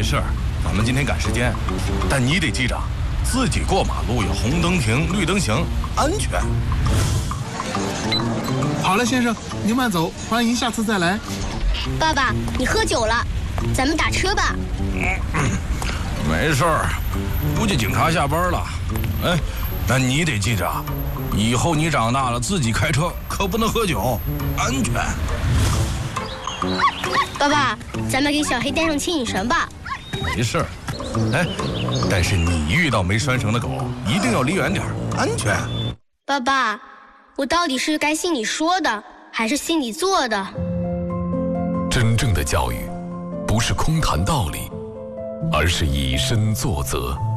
没事儿，咱们今天赶时间，但你得记着，自己过马路要红灯停，绿灯行，安全。 好了，先生，您慢走，欢迎下次再来。 爸爸，你喝酒了，咱们打车吧。 没事儿，估计警察下班了。哎，那你得记着，以后你长大了自己开车可不能喝酒，安全。 爸爸，咱们给小黑带上牵引绳吧。 没事儿，哎，但是你遇到没拴绳的狗，一定要离远点，安全。 爸爸，我到底是该信你说的，还是信你做的？ 真正的教育，不是空谈道理，而是以身作则。